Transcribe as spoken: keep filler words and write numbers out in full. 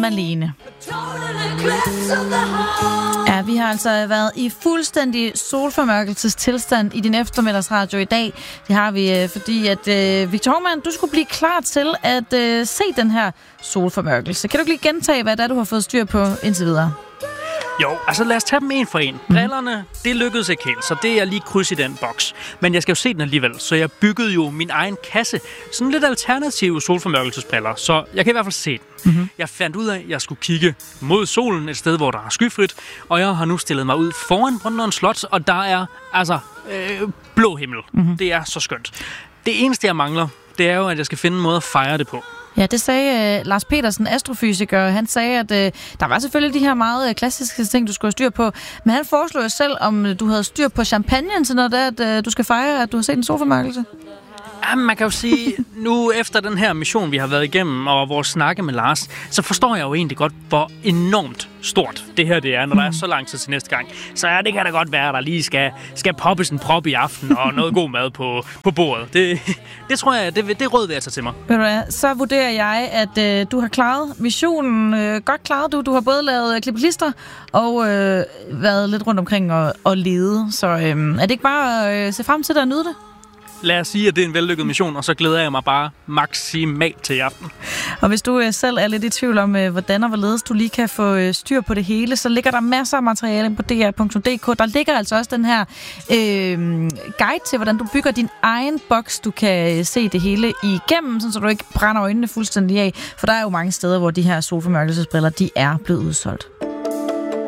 Malene. Ja, vi har altså været i fuldstændig solformørkelsestilstand i din eftermiddagsradio i dag. Det har vi, fordi at øh, Victor Hovmand, du skulle blive klar til at øh, se den her solformørkelse. Kan du ikke lige gentage, hvad det er, du har fået styr på indtil videre? Jo, altså lad os tage dem en for en. Brillerne, det lykkedes ikke helt, så det er lige kryds i den boks. Men jeg skal jo se den alligevel, så jeg byggede jo min egen kasse. Sådan lidt alternative solformørkelsesbriller, så jeg kan i hvert fald se den. Mm-hmm. Jeg fandt ud af, at jeg skulle kigge mod solen, et sted, hvor der er skyfrit, og jeg har nu stillet mig ud foran Brønderen Slot, og der er altså øh, blå himmel. Mm-hmm. Det er så skønt. Det eneste, jeg mangler, det er jo, at jeg skal finde en måde at fejre det på. Ja, det sagde uh, Lars Petersen, astrofysiker. Han sagde, at uh, der var selvfølgelig de her meget uh, klassiske ting, du skulle have styr på. Men han foreslog jo selv, om du havde styr på champagne, så når det er, at uh, du skal fejre, at du har set en solformørkelse. Ja, man kan jo sige, nu efter den her mission, vi har været igennem, og vores snakke med Lars, så forstår jeg jo egentlig godt, hvor enormt stort det her det er, når der er så lang tid til næste gang. Så ja, det kan da godt være, at der lige skal, skal poppes en prop i aften, og noget god mad på, på bordet. Det, det tror jeg, det, det er råd ved at tage til mig. Ved du hvad, så vurderer jeg, at øh, du har klaret missionen. Øh, godt klaret du. Du har både lavet klippeklister og øh, været lidt rundt omkring og, og lede. Så øh, er det ikke bare at øh, se frem til dig og nyde det? Lad os sige, at det er en vellykket mission, og så glæder jeg mig bare maksimalt til i aften. Og hvis du øh, selv er lidt i tvivl om, øh, hvordan og hvorledes du lige kan få øh, styr på det hele, så ligger der masser af materiale på d r punktum d k. Der ligger altså også den her øh, guide til, hvordan du bygger din egen boks. Du kan se det hele igennem, så du ikke brænder øjnene fuldstændig af. For der er jo mange steder, hvor de her solformørkelsesbriller, de er blevet udsolgt.